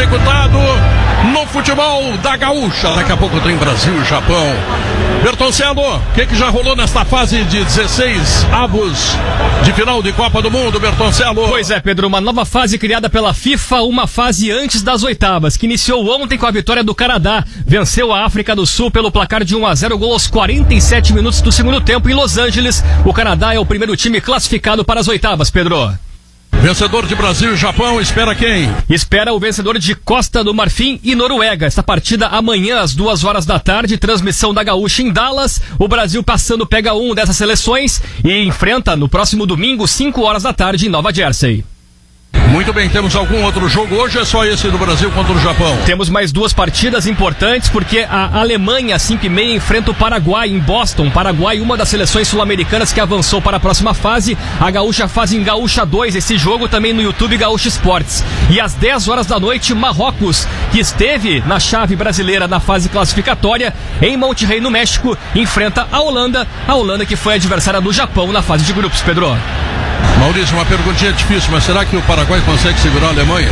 executado no futebol da Gaúcha. Daqui a pouco tem Brasil e Japão. Bertoncello, o que já rolou nesta fase de 16 avos de final de Copa do Mundo, Bertoncello? Pois é, Pedro, uma nova fase criada pela FIFA, uma fase antes das oitavas, que iniciou ontem com a vitória do Canadá. Venceu a África do Sul pelo placar de 1-0, gol aos 47 minutos do segundo tempo em Los Angeles. O Canadá é o primeiro time classificado para as oitavas, Pedro. Vencedor de Brasil e Japão, espera quem? Espera o vencedor de Costa do Marfim e Noruega. Esta partida amanhã às 2h da tarde, transmissão da Gaúcha em Dallas. O Brasil passando pega um dessas seleções e enfrenta no próximo domingo, 5h da tarde, em Nova Jersey. Muito bem, temos algum outro jogo hoje? É só esse do Brasil contra o Japão? Temos mais duas partidas importantes, porque a Alemanha, às 5h30, enfrenta o Paraguai em Boston. Paraguai, uma das seleções sul-americanas que avançou para a próxima fase. A Gaúcha faz em Gaúcha 2 esse jogo, também no YouTube Gaúcha Esportes. E às 10h da noite, Marrocos, que esteve na chave brasileira na fase classificatória, em Monterrey, no México, enfrenta a Holanda que foi adversária do Japão na fase de grupos, Pedro. Maurício, uma perguntinha difícil, mas será que o Paraguai consegue segurar a Alemanha?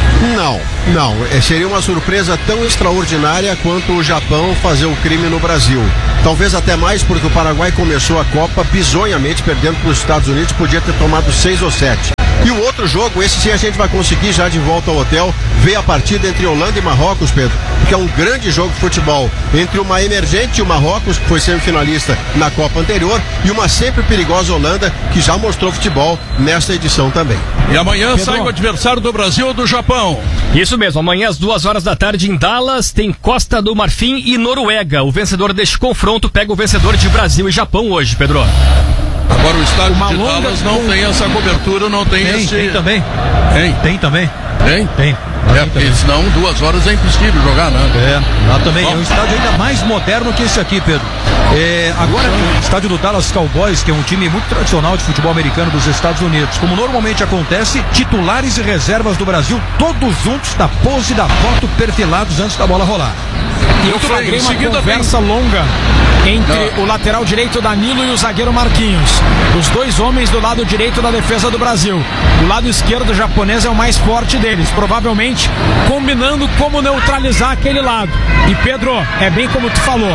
Não. Seria uma surpresa tão extraordinária quanto o Japão fazer o crime no Brasil. Talvez até mais, porque o Paraguai começou a Copa bizonhamente perdendo para os Estados Unidos, podia ter tomado 6 ou 7. E o outro jogo, esse sim a gente vai conseguir já de volta ao hotel, ver a partida entre Holanda e Marrocos, Pedro, que é um grande jogo de futebol entre uma emergente, o Marrocos, que foi semifinalista na Copa anterior, e uma sempre perigosa Holanda, que já mostrou futebol nesta edição também. E amanhã sai o adversário do Brasil ou do Japão? Isso mesmo, amanhã às 2h da tarde em Dallas tem Costa do Marfim e Noruega. O vencedor deste confronto pega o vencedor de Brasil e Japão hoje, Pedro. Agora o estádio de Dallas não tem essa cobertura, não tem esse... Tem também. Tem também. Tem. Porque senão 2 horas é impossível jogar, né? Lá também. É um estádio ainda mais moderno que esse aqui, Pedro. Agora, o estádio do Dallas Cowboys, que é um time muito tradicional de futebol americano dos Estados Unidos, como normalmente acontece, titulares e reservas do Brasil, todos juntos na pose da foto, perfilados antes da bola rolar. E eu flagrei uma conversa longa entre o lateral direito Danilo e o zagueiro Marquinhos. Os dois homens do lado direito da defesa do Brasil. O lado esquerdo japonês é o mais forte deles, provavelmente combinando como neutralizar aquele lado. E Pedro, é bem como tu falou,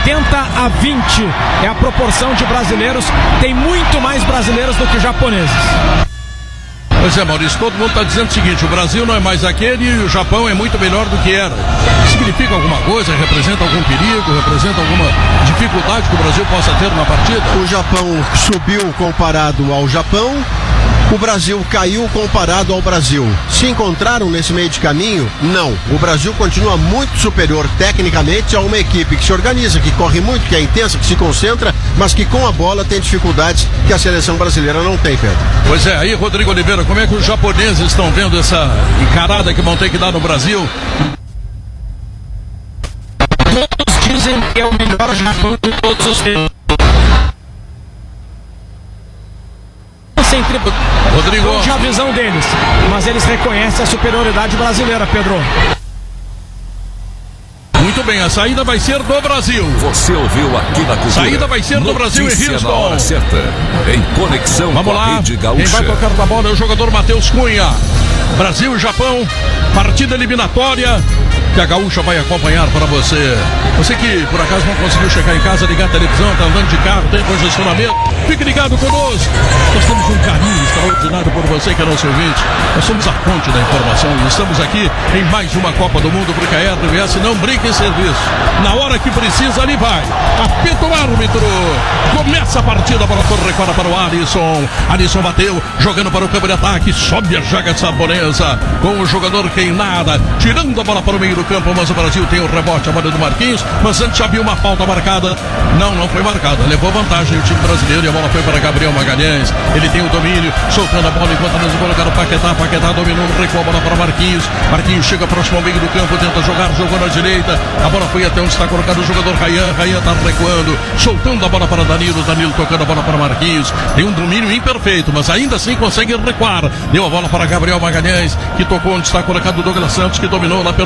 80-20 é a proporção de brasileiros. Tem muito mais brasileiros do que japoneses. Pois é, Maurício, todo mundo está dizendo o seguinte: o Brasil não é mais aquele e o Japão é muito melhor do que era. Significa alguma coisa? Representa algum perigo? Representa alguma dificuldade que o Brasil possa ter na partida? O Japão subiu comparado ao Japão, o Brasil caiu comparado ao Brasil. Se encontraram nesse meio de caminho? Não. O Brasil continua muito superior tecnicamente a uma equipe que se organiza, que corre muito, que é intensa, que se concentra, mas que com a bola tem dificuldades que a seleção brasileira não tem, Pedro. Pois é, aí Rodrigo Oliveira, como é que os japoneses estão vendo essa encarada que vão ter que dar no Brasil? Todos dizem que é o melhor Japão de todos os tempos. Rodrigo, a visão deles, mas eles reconhecem a superioridade brasileira, Pedro. Muito bem, a saída vai ser do Brasil. Você ouviu aqui na Cultura. Saída vai ser do Brasil em Houston. Na hora certa, em conexão Vamos com lá. a Rede Gaúcha. Quem vai tocar na bola é o jogador Matheus Cunha. Brasil e Japão, partida eliminatória que a Gaúcha vai acompanhar para você. Você que por acaso não conseguiu chegar em casa, ligar a televisão, está andando de carro, tem congestionamento, fique ligado conosco. Nós temos um carinho extraordinário por você que é nosso ouvinte. Nós somos a fonte da informação e estamos aqui em mais uma Copa do Mundo, porque a RBS não brinca em serviço. Na hora que precisa, ali vai. Apita o árbitro. Começa a partida, a bola recora para o Alisson. Alisson bateu, jogando para o campo de ataque, sobe a jaga japonesa com o jogador Queinada, tirando a bola para o meio do campo, mas o Brasil tem o rebote, a bola do Marquinhos, mas antes havia uma falta marcada. Não foi marcada, levou vantagem o time brasileiro e a bola foi para Gabriel Magalhães. Ele tem o domínio, soltando a bola enquanto nós colocaram o Paquetá dominou, recuou a bola para Marquinhos. Marquinhos chega próximo ao meio do campo, tenta jogar, jogou na direita, a bola foi até onde está colocado o jogador Rayan está recuando, soltando a bola para Danilo tocando a bola para Marquinhos. Tem um domínio imperfeito, mas ainda assim consegue recuar. Deu a bola para Gabriel Magalhães, que tocou onde está colocado o Douglas Santos, que dominou lá pelo lado direito.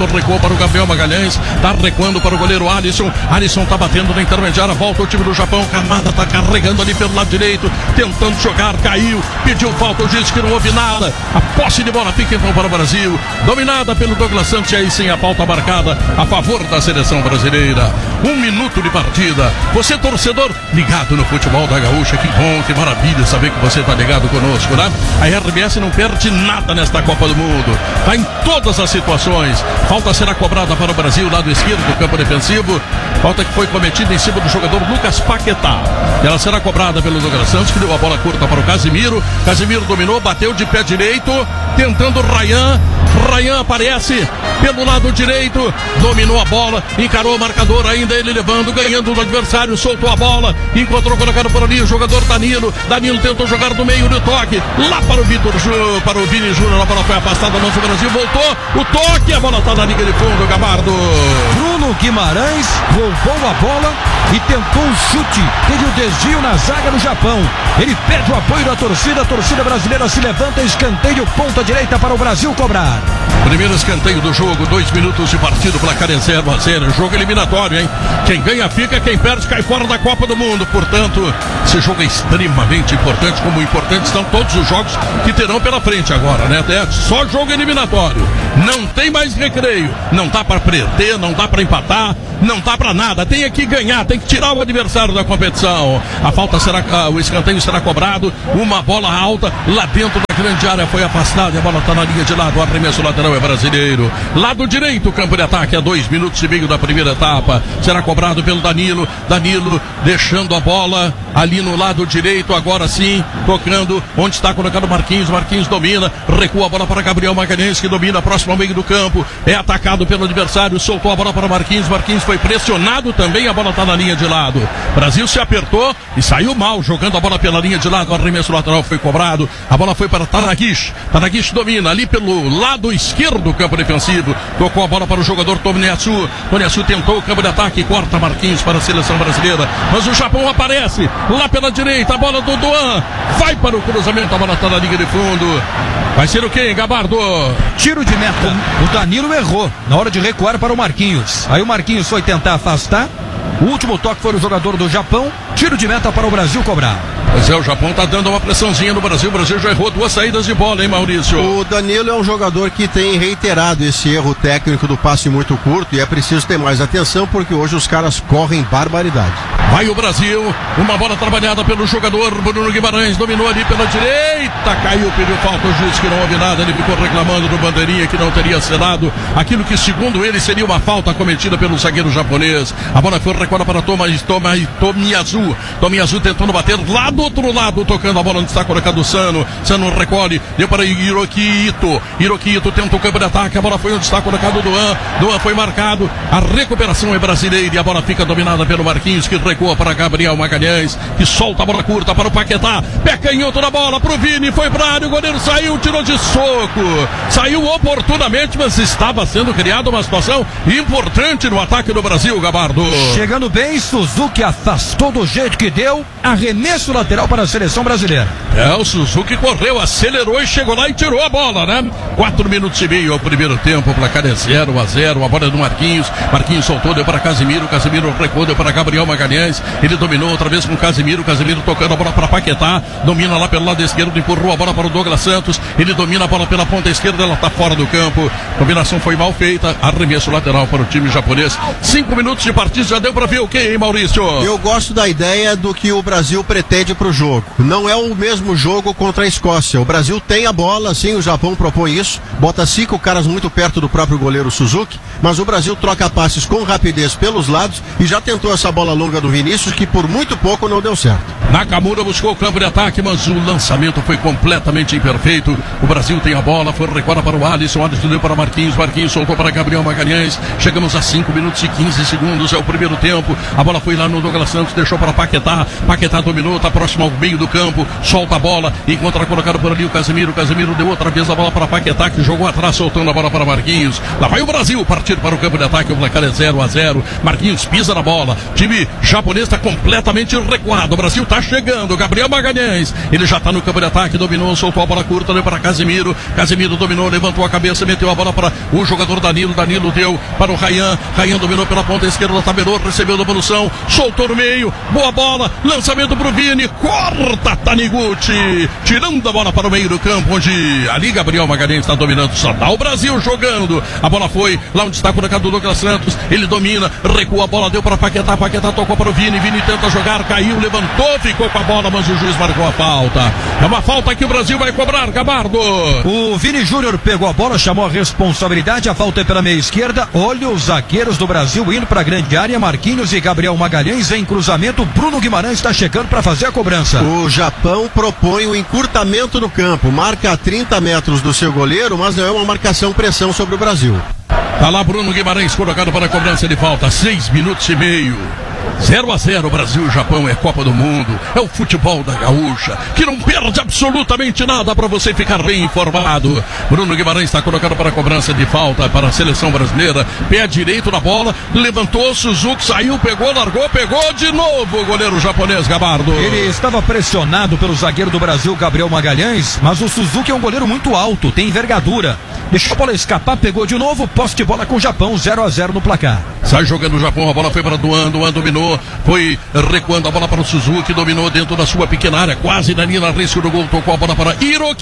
direito, recuou para o Gabriel Magalhães, tá recuando para o goleiro Alisson. Alisson tá batendo na intermediária, volta o time do Japão. Kamada tá carregando ali pelo lado direito, tentando jogar, caiu, pediu falta, o juiz que não houve nada. A posse de bola fica então para o Brasil, dominada pelo Douglas Santos, e aí sim a falta marcada a favor da seleção brasileira. 1 minuto de partida. Você, torcedor, ligado no futebol da Gaúcha, que bom, que maravilha saber que você tá ligado conosco, né? A RBS não perde nada nesta Copa do Mundo, tá em todas as situações. Falta será cobrada para o Brasil, lado esquerdo do campo defensivo, falta que foi cometida em cima do jogador Lucas Paquetá. Ela será cobrada pelo Douglas Santos, que deu a bola curta para o Casimiro. Casimiro dominou, bateu de pé direito, tentando Ryan. Ryan aparece pelo lado direito, dominou a bola, encarou o marcador, ainda ele levando, ganhando do adversário, soltou a bola, encontrou colocado por ali o jogador Danilo. Danilo tentou jogar no meio do toque, lá para o para o Vini Júnior, a bola foi afastada, o Brasil voltou, o toque, a bola está na linha de fundo, Gabardo. Bruno Guimarães roubou a bola e tentou um chute, teve o desvio na zaga do Japão. Ele pede o apoio da torcida, a torcida brasileira se levanta, escanteio, ponta direita para o Brasil cobrar. Primeiro escanteio do jogo, 2 minutos de partido, placar é 0-0, jogo eliminatório, hein? Quem ganha fica, quem perde cai fora da Copa do Mundo, portanto, esse jogo é extremamente importante, como importantes estão todos os jogos que terão pela frente agora, né? Até só jogo eliminatório, não tem mais recreio, não dá para perder, não dá para empatar, não dá para nada, tem que ganhar, tem que tirar o adversário da competição. A falta será, o escanteio será cobrado, uma bola alta lá dentro da grande área foi afastada e a bola está na linha de lado, o arremesso lateral é brasileiro. Lado direito, campo de ataque, a 2 minutos e meio da primeira etapa, será cobrado pelo Danilo. Danilo deixando a bola ali no lado direito, agora sim, tocando onde está colocado Marquinhos. Marquinhos domina, recua a bola para Gabriel Magalhães, que domina próximo ao meio do campo, é atacado pelo adversário, soltou a bola para Marquinhos. Marquinhos foi pressionado também, a bola está na linha de lado. Brasil se apertou e saiu mal, jogando a bola pela linha de lado, o arremesso lateral foi cobrado, a bola foi para Tanagish. Tanagish domina ali pelo lado esquerdo do campo defensivo, tocou a bola para o jogador Tomiyasu. Tomiyasu tentou o campo de ataque, corta Marquinhos para a seleção brasileira, mas o Japão aparece lá pela direita, a bola do Duan vai para o cruzamento, a bola está na linha de fundo. Vai ser o quê, Gabardo? Tiro de meta. O Danilo errou na hora de recuar para o Marquinhos. Aí o Marquinhos foi tentar afastar. O último toque foi o jogador do Japão. Tiro de meta para o Brasil cobrar. Pois é, o Japão tá dando uma pressãozinha no Brasil. O Brasil já errou 2 saídas de bola, hein, Maurício? O Danilo é um jogador que tem reiterado esse erro técnico do passe muito curto, e é preciso ter mais atenção, porque hoje os caras correm barbaridade. Vai o Brasil, uma bola trabalhada pelo jogador Bruno Guimarães, dominou ali pela direita, caiu, pediu falta, o juiz que não houve nada, ele ficou reclamando do bandeirinha que não teria selado aquilo que segundo ele seria uma falta cometida pelo zagueiro japonês. A bola foi recuada para Tomiyasu. Tomiyasu tentando bater lá do outro lado, tocando a bola onde está colocado o Sano. Sano recolhe, deu para Hiroki Ito. Hiroki Ito tenta o campo de ataque, a bola foi onde está colocado o Duan. Duan foi marcado, a recuperação é brasileira e a bola fica dominada pelo Marquinhos, que recua para Gabriel Magalhães, que solta a bola curta para o Paquetá. Pé canhoto na bola pro Vini, foi pra área, o goleiro saiu, tirou de soco. Saiu oportunamente, mas estava sendo criada uma situação importante no ataque do Brasil, Gabardo. Chegando bem, Suzuki afastou do jeito que deu, arremesso lateral para a seleção brasileira. É, o Suzuki correu, acelerou e chegou lá e tirou a bola, né? 4 minutos e meio ao primeiro tempo, o placar é 0-0, a bola é do Marquinhos. Marquinhos soltou, deu para Casimiro, Casimiro recuou, deu para Gabriel Magalhães, ele dominou outra vez com Casimiro, Casimiro tocando a bola para Paquetá, domina lá pelo lado esquerdo, empurrou a bola para o Douglas Santos, ele domina a bola pela ponta esquerda, ela está fora do campo, a combinação foi mal feita, arremesso lateral para o time japonês. 5 minutos de partida, já deu para ver o que, hein, Maurício? Eu gosto da ideia do que o Brasil pretende para o jogo. Não é o mesmo jogo contra a Escócia. O Brasil tem a bola, sim, o Japão propõe isso, bota 5 caras muito perto do próprio goleiro Suzuki, mas o Brasil troca passes com rapidez pelos lados e já tentou essa bola longa do Vinícius, que por muito pouco não deu certo. Nakamura buscou o campo de ataque, mas o lançamento foi completamente imperfeito. O Brasil tem a bola, foi recuada para o Alisson, Alisson deu para Marquinhos, Marquinhos soltou para Gabriel Magalhães. Chegamos a 5 minutos e 15 segundos, é o primeiro tempo. A bola foi lá no Douglas Santos, deixou para Paquetá. Paquetá dominou, está próximo ao meio do campo, solta a bola, encontra colocado por ali o Casimiro. Casimiro deu outra vez a bola para Paquetá, que jogou atrás, soltando a bola para Marquinhos. Lá vai o Brasil partir para o campo de ataque, o placar é 0-0. Marquinhos pisa na bola, time japonês está completamente recuado. O Brasil está está chegando, Gabriel Magalhães, ele já está no campo de ataque, dominou, soltou a bola curta, deu para Casemiro dominou, levantou a cabeça, meteu a bola para o jogador Danilo deu para o Rayan dominou pela ponta esquerda, tabelou, recebeu devolução, soltou no meio, boa bola, lançamento para o Vini, corta Taniguchi, tirando a bola para o meio do campo, onde ali Gabriel Magalhães está dominando, só dá o Brasil jogando, a bola foi lá onde está colocado o Douglas Santos, ele domina, recua a bola, deu para Paquetá tocou para o Vini tenta jogar, caiu, levantou, ficou com a bola, mas o juiz marcou a falta. É uma falta que o Brasil vai cobrar, Gabardo. O Vini Júnior pegou a bola, chamou a responsabilidade, a falta é pela meia esquerda. Olha os zagueiros do Brasil indo para a grande área, Marquinhos e Gabriel Magalhães em cruzamento. Bruno Guimarães está chegando para fazer a cobrança. O Japão propõe o encurtamento do campo, marca a 30 metros do seu goleiro, mas não é uma marcação-pressão sobre o Brasil. Tá lá Bruno Guimarães colocado para a cobrança de falta, 6 minutos e meio. 0-0, Brasil e Japão, é Copa do Mundo, é o futebol da Gaúcha, que não perde absolutamente nada para você ficar bem informado. Bruno Guimarães está colocado para a cobrança de falta para a seleção brasileira, pé direito na bola, levantou, Suzuki saiu, pegou, largou, pegou de novo o goleiro japonês, Gabardo. Ele estava pressionado pelo zagueiro do Brasil, Gabriel Magalhães, mas o Suzuki é um goleiro muito alto, tem envergadura. Deixou a bola escapar, pegou de novo, posse de bola com o Japão, 0-0 no placar. Sai jogando o Japão, a bola foi para Duan dominou, foi recuando a bola para o Suzuki, dominou dentro da sua pequena área, quase na linha na risco do gol, tocou a bola para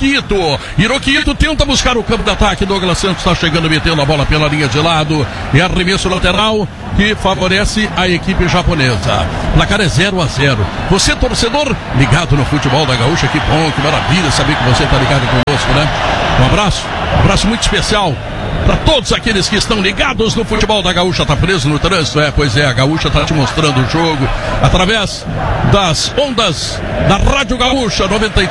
Hiroquito tenta buscar o campo de ataque, Douglas Santos está chegando, metendo a bola pela linha de lado, e arremesso lateral que favorece a equipe japonesa. Placar é 0-0. Você, torcedor, ligado no futebol da Gaúcha, que bom, que maravilha saber que você está ligado conosco, né? Um abraço muito especial para todos aqueles que estão ligados no futebol da Gaúcha. Tá preso no trânsito? Pois é, a Gaúcha tá te mostrando o jogo através das ondas da Rádio Gaúcha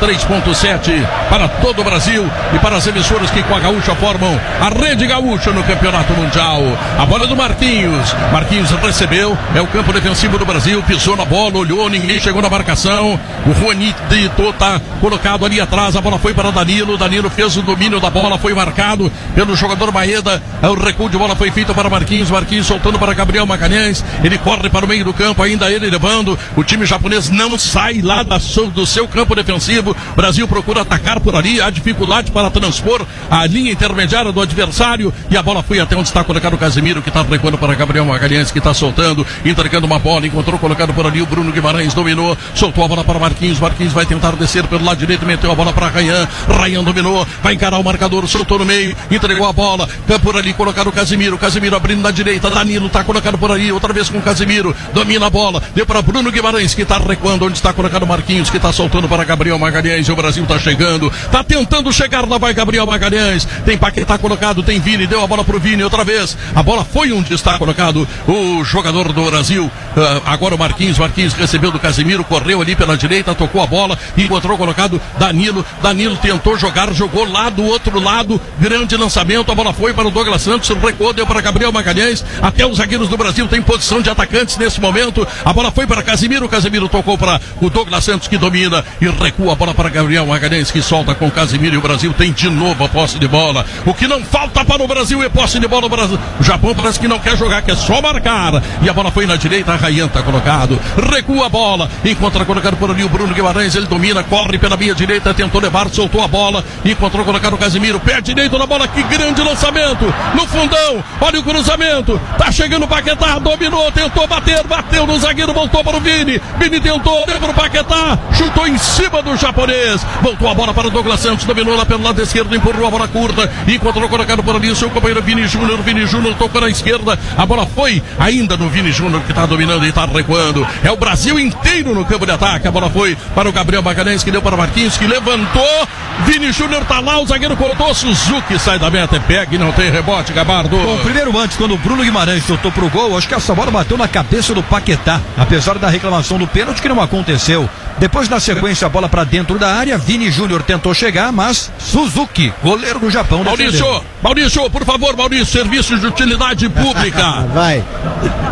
93.7 para todo o Brasil e para as emissoras que com a Gaúcha formam a Rede Gaúcha no Campeonato Mundial. A bola do Marquinhos recebeu, é o campo defensivo do Brasil, pisou na bola, olhou, ninguém chegou na marcação, o Juanito tá colocado ali atrás, a bola foi para Danilo fez o domínio da bola, foi marcado pelo jogador Maeda, o recuo de bola foi feito para Marquinhos soltando para Gabriel Magalhães, ele corre para o meio do campo, ainda ele levando, o time japonês não sai lá do seu campo defensivo, Brasil procura atacar por ali, há dificuldade para transpor a linha intermediária do adversário, e a bola foi até onde está colocado o Casemiro, que está recuando para Gabriel Magalhães, que está soltando, entregando uma bola, encontrou colocado por ali o Bruno Guimarães, dominou, soltou a bola para Marquinhos vai tentar descer pelo lado direito, meteu a bola para Rayan dominou, vai encarar o marcador, soltou no meio, entregou a bola, por ali colocado o Casemiro abrindo na direita, Danilo está colocado por ali, outra vez com o Casemiro, domina a bola, deu para Bruno Guimarães, que está recuando, onde está colocado o Marquinhos, que está soltando para Gabriel Magalhães, e o Brasil está chegando, está tentando chegar, lá vai Gabriel Magalhães, tem Paquetá colocado, tem Vini, deu a bola para o Vini outra vez, a bola foi onde está colocado o jogador do Brasil, agora o Marquinhos recebeu do Casemiro, correu ali pela direita, tocou a bola, encontrou colocado Danilo tentou jogar, jogou lá do outro lado, grande lançamento, a bola foi para o Douglas Santos, recuou, deu para Gabriel Magalhães, até os zagueiros do Brasil têm posição de atacantes nesse momento, a bola foi para Casemiro tocou para o Douglas Santos, que domina e recua a bola para Gabriel Magalhães, que solta com Casemiro, e o Brasil tem de novo a posse de bola. O que não falta para o Brasil é posse de bola. O Japão parece que não quer jogar, quer só marcar, e a bola foi na direita, a Rayan está colocado, recua a bola, encontra colocado por ali o Bruno Guimarães, ele domina, corre pela meia direita, tentou levar, soltou a bola, encontrou colocado o Casemiro, pé direito na bola, que grande lançamento, no fundão, olha o cruzamento, tá chegando o Paquetá, dominou, tentou bateu no zagueiro, voltou para o Vini tentou, deu para o Paquetá, chutou em cima do japonês, voltou a bola para o Douglas Santos, dominou lá pelo lado esquerdo, empurrou a bola curta, encontrou colocado por ali o seu companheiro Vini Júnior tocou na esquerda, a bola foi ainda no Vini Júnior, que está dominando e está recuando, é o Brasil inteiro no campo de ataque, a bola foi para o Gabriel Magalhães, que deu para Marquinhos, que levantou, Vini Júnior tá lá, o zagueiro cortou, Suzuki sai da meta, pega e não tem rebote, Gabardo. Bom, primeiro antes, quando o Bruno Guimarães soltou pro gol, acho que essa bola bateu na cabeça do Paquetá, apesar da reclamação do pênalti que não aconteceu. Depois, na sequência, a bola para dentro da área, Vini Júnior tentou chegar, mas Suzuki, goleiro do Japão, Maurício, por favor, serviço de utilidade pública. Vai.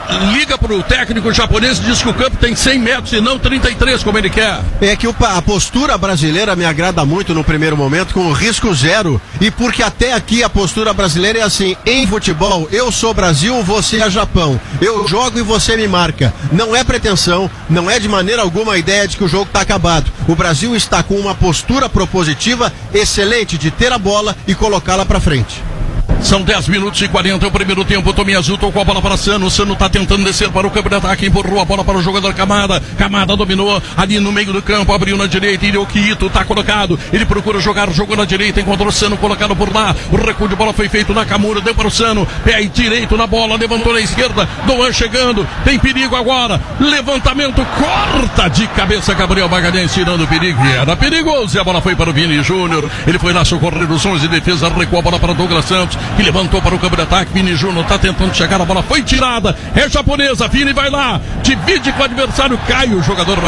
liga pro técnico japonês e diz que o campo tem 100 metros e não 33, como ele quer. É que a postura brasileira me agrada muito no primeiro momento, com o risco zero, e porque até aqui a postura brasileira é assim: em futebol, eu sou Brasil, você é Japão, eu jogo e você me marca. Não é pretensão, não é de maneira alguma a ideia de que o jogo está acabado. O Brasil está com uma postura propositiva excelente de ter a bola e colocá-la para frente. São 10 minutos e 40 o primeiro tempo. Tomiyasu tocou a bola para Sano. Sano está tentando descer para o campo de ataque. Empurrou a bola para o jogador Kamada. Kamada dominou ali no meio do campo. Abriu na direita. Hiroki Ito está colocado. Ele procura jogar. Jogou na direita. Encontrou o Sano colocado por lá. O recuo de bola foi feito na Nakamura. Deu para o Sano. Pé direito na bola. Levantou na esquerda. Doan chegando. Tem perigo agora. Levantamento. Corta de cabeça. Gabriel Magalhães tirando o perigo. Era perigoso. E a bola foi para o Vini Júnior. Ele foi lá socorrer os 11 de defesa. Recuou a bola para Douglas Santos, que levantou para o campo de ataque. Vini Júnior está tentando chegar, a bola foi tirada, é japonesa. Vini vai lá, divide com o adversário, cai o jogador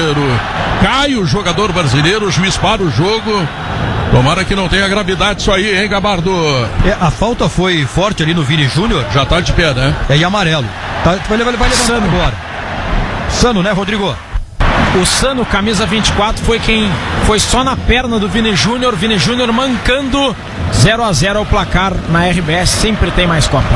brasileiro, o juiz para o jogo. Tomara que não tenha gravidade isso aí, hein, Gabardo? A falta foi forte ali no Vini Júnior. Já tá de pé, né? E amarelo. Vai levantar Sano agora. Sano, né, Rodrigo? O Sano, camisa 24, foi quem foi só na perna do Vini Júnior. Vini Júnior mancando. 0-0 ao placar na RBS. Sempre tem mais Copa.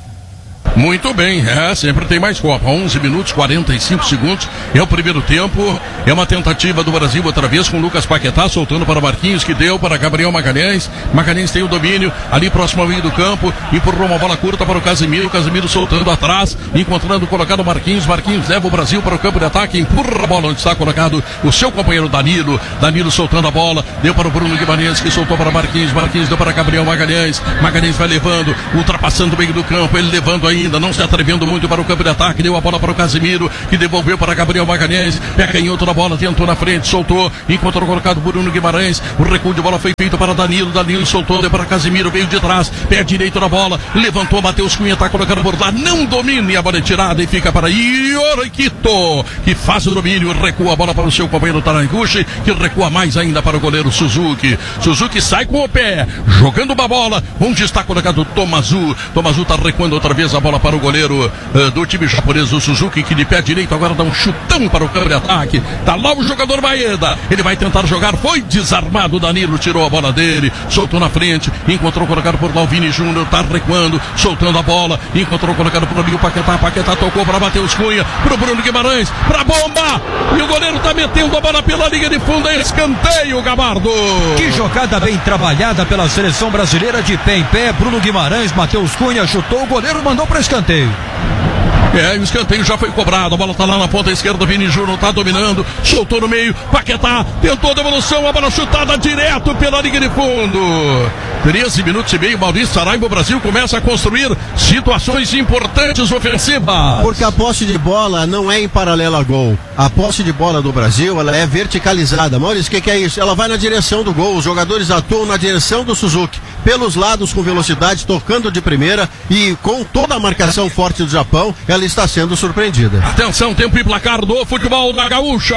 Muito bem, sempre tem mais Copa. 11 minutos, 45 segundos. É o primeiro tempo. É uma tentativa do Brasil outra vez com o Lucas Paquetá soltando para Marquinhos, que deu para Gabriel Magalhães. Magalhães tem o domínio ali próximo ao meio do campo. Empurrou uma bola curta para o Casemiro. Casemiro soltando atrás, encontrando colocado Marquinhos. Marquinhos leva o Brasil para o campo de ataque. Empurra a bola onde está colocado o seu companheiro Danilo. Danilo soltando a bola. Deu para o Bruno Guimarães, que soltou para Marquinhos. Marquinhos deu para Gabriel Magalhães. Magalhães vai levando, ultrapassando o meio do campo. Ele levando ainda, não se atrevendo muito para o campo de ataque. Deu a bola para o Casemiro, que devolveu para Gabriel Magalhães. Pega em outra bola, tentou na frente, soltou, encontrou colocado Bruno Guimarães. O recuo de bola foi feito para Danilo. Danilo soltou, deu para Casemiro, veio de trás, pé direito na bola, levantou, Matheus Cunha está colocando por lá, não domina, e a bola é tirada e fica para Iorikito, que faz o domínio, recua a bola para o seu companheiro Taranguchi, que recua mais ainda para o goleiro Suzuki. Suzuki sai com o pé, jogando uma bola, onde está colocado Tomazu. Tomazu está recuando outra vez a bola para o goleiro do time japonês, o Suzuki, que de pé direito agora dá um chutão para o campo de ataque. Tá lá o jogador Maeda, ele vai tentar jogar, foi desarmado. Danilo tirou a bola dele, soltou na frente, encontrou colocado por lá o Vini Júnior, tá recuando, soltando a bola, encontrou colocado por ali o Paquetá. Paquetá tocou para Matheus Cunha, pro Bruno Guimarães, pra bomba, e o goleiro tá metendo a bola pela linha de fundo, é escanteio, Gabardo. Que jogada bem trabalhada pela seleção brasileira, de pé em pé. Bruno Guimarães, Matheus Cunha chutou, o goleiro mandou para escanteio. O escanteio já foi cobrado, a bola tá lá na ponta esquerda, Vini Júnior tá dominando, soltou no meio, Paquetá tentou a devolução, a bola chutada direto pela linha de fundo. 13 minutos e meio, Maurício Saraiva, o Brasil começa a construir situações importantes ofensivas. Porque a posse de bola não é em paralelo a gol. A posse de bola do Brasil, ela é verticalizada. Maurício, o que é isso? Ela vai na direção do gol, os jogadores atuam na direção do Suzuki, pelos lados com velocidade, tocando de primeira, e com toda a marcação forte do Japão, ela está sendo surpreendida. Atenção, tempo e placar do futebol da Gaúcha.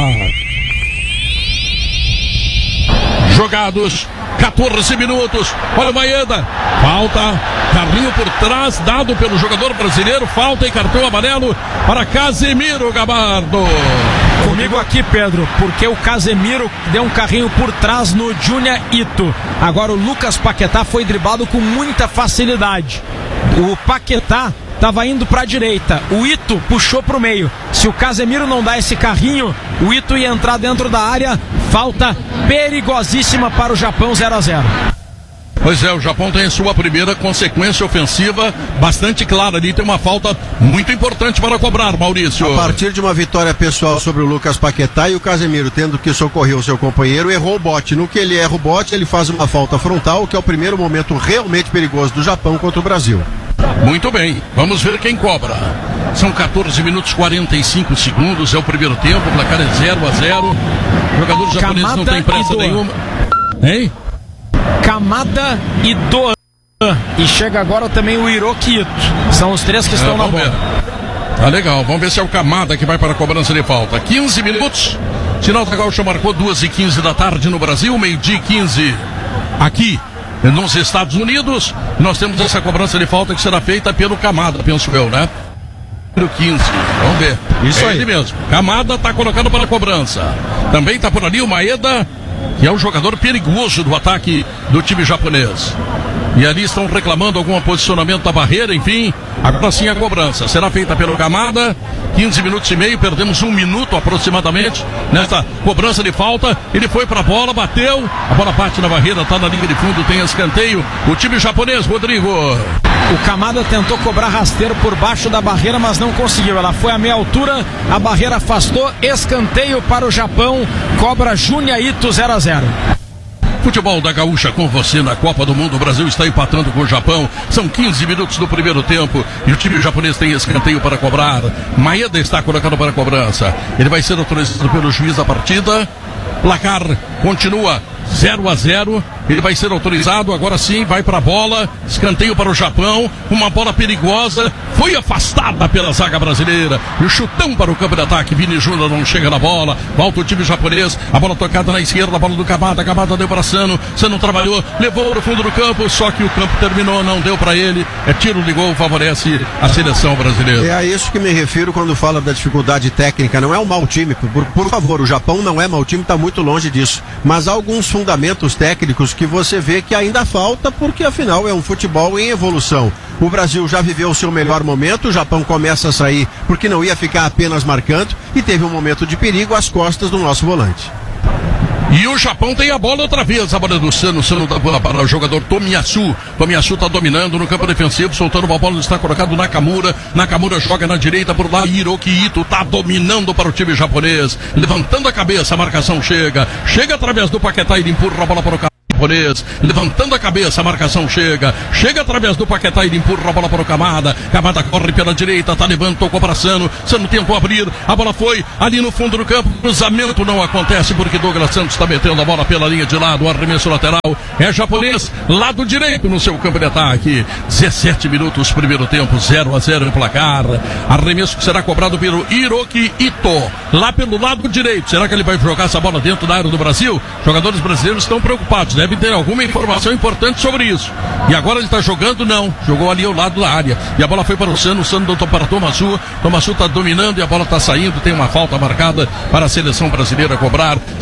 Jogados 14 minutos. Olha o Maeda. Falta. Carlinho por trás, dado pelo jogador brasileiro. Falta e cartão amarelo para Casemiro, Gabardo. Comigo aqui, Pedro, porque o Casemiro deu um carrinho por trás no Junya Ito. Agora o Lucas Paquetá foi driblado com muita facilidade. O Paquetá estava indo para a direita, o Ito puxou para o meio. Se o Casemiro não dá esse carrinho, o Ito ia entrar dentro da área. Falta perigosíssima para o Japão, 0-0. Pois é, o Japão tem sua primeira consequência ofensiva bastante clara ali, tem uma falta muito importante para cobrar, Maurício. A partir de uma vitória pessoal sobre o Lucas Paquetá, e o Casemiro, tendo que socorrer o seu companheiro, errou o bote. No que ele erra o bote, ele faz uma falta frontal, que é o primeiro momento realmente perigoso do Japão contra o Brasil. Muito bem, vamos ver quem cobra. São 14 minutos 45 segundos, é o primeiro tempo, o placar é 0-0. Jogadores japoneses não tem pressa nenhuma. Hein? Kamada e Doan. E chega agora também o Hiroki Ito. São os três que estão na bola. Tá legal, vamos ver se é o Kamada que vai para a cobrança de falta. 15 minutos, Sinal da Gaúcha marcou 2h15 da tarde no Brasil, 12h15 aqui nos Estados Unidos. Nós temos essa cobrança de falta que será feita pelo Kamada, penso eu, né? número 15. Vamos ver. Isso é aí. ele mesmo. Camada tá colocando para a cobrança. Também tá por ali o Maeda, que é o jogador perigoso do ataque do time japonês. E ali estão reclamando algum posicionamento da barreira, enfim. Agora sim a cobrança será feita pelo Camada. 15 minutos e meio, perdemos 1 minuto aproximadamente nesta cobrança de falta. Ele foi para a bola, bateu, a bola bate na barreira, está na linha de fundo, tem escanteio. O time japonês, Rodrigo. O Camada tentou cobrar rasteiro por baixo da barreira, mas não conseguiu. Ela foi a meia altura, a barreira afastou, escanteio para o Japão, cobra Junya Ito 0-0. Futebol da Gaúcha com você na Copa do Mundo. O Brasil está empatando com o Japão. São 15 minutos do primeiro tempo e o time japonês tem escanteio para cobrar. Maeda está colocando para a cobrança. Ele vai ser autorizado pelo juiz da partida. Placar continua 0-0. Ele vai ser autorizado, agora sim, vai para a bola, escanteio para o Japão, uma bola perigosa, foi afastada pela zaga brasileira, e o chutão para o campo de ataque, Vini Júnior não chega na bola, volta o time japonês, a bola tocada na esquerda, a bola do Camada deu para Sano trabalhou, levou para o fundo do campo, só que o campo terminou, não deu para ele, é tiro de gol, favorece a seleção brasileira. É a isso que me refiro quando falo da dificuldade técnica, não é um mau time, por favor, o Japão não é mau time, está muito longe disso, mas há alguns fundamentos técnicos que você vê que ainda falta, porque afinal é um futebol em evolução. O Brasil já viveu o seu melhor momento, o Japão começa a sair porque não ia ficar apenas marcando e teve um momento de perigo às costas do nosso volante. E o Japão tem a bola outra vez, a bola do Sano dá bola para o jogador Tomiyasu. Tomiyasu está dominando no campo defensivo, soltando uma bola, está colocado Nakamura. Nakamura joga na direita por lá, Hiroki Ito está dominando para o time japonês, levantando a cabeça, a marcação chega através do Paquetá, ele empurra a bola para o japonês, levantando a cabeça, a marcação chega através do Paquetá, ele empurra a bola para o Camada corre pela direita, tá levando, tocou para Sano tentou abrir, a bola foi ali no fundo do campo, cruzamento não acontece porque Douglas Santos está metendo a bola pela linha de lado, o arremesso lateral é japonês, lado direito no seu campo de ataque. 17 minutos, primeiro tempo, 0-0 em placar, arremesso que será cobrado pelo Hiroki Ito, lá pelo lado direito. Será que ele vai jogar essa bola dentro da área do Brasil? Jogadores brasileiros estão preocupados, deve ter alguma informação importante sobre isso. E agora ele está jogando? Não. Jogou ali ao lado da área. E a bola foi para o Sano doutor para Tomasu está dominando e a bola está saindo. Tem uma falta marcada para a seleção brasileira cobrar.